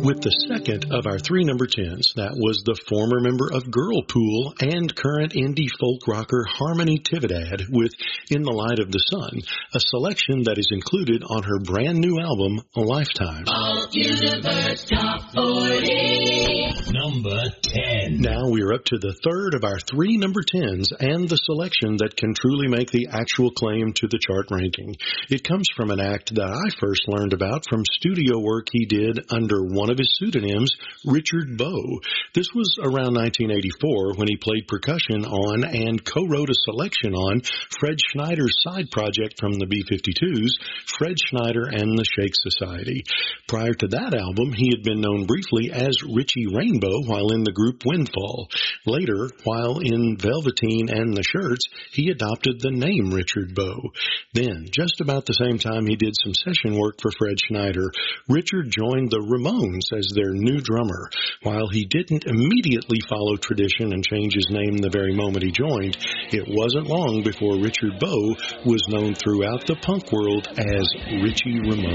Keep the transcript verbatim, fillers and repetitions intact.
With the second of our three number tens, that was the former member of Girlpool and current indie folk rocker Harmony Tividad with In the Light of the Sun, a selection that is included on her brand new album, Lifetime. Alt Universe Top forty. Number ten. Now we're up to the third of our three number tens and the selection that can truly make the actual claim to the chart ranking. It comes from an act that I first learned about from studio work he did under one of his pseudonyms, Richard Bowe. This was around nineteen eighty-four when he played percussion on and co-wrote a selection on Fred Schneider's side project from the B fifty-twos, Fred Schneider and the Shake Society. Prior to that album, he had been known briefly as Richie Rainbow while in the group Windfall. Later, while in Velveteen and the Shirts, he adopted the name Richard Bowe. Then, just about the same time he did some session work for Fred Schneider, Richard joined the Ramones as their new drummer. While he didn't immediately follow tradition and change his name the very moment he joined, it wasn't long before Richard Bowe was known throughout the punk world as Richie Ramone.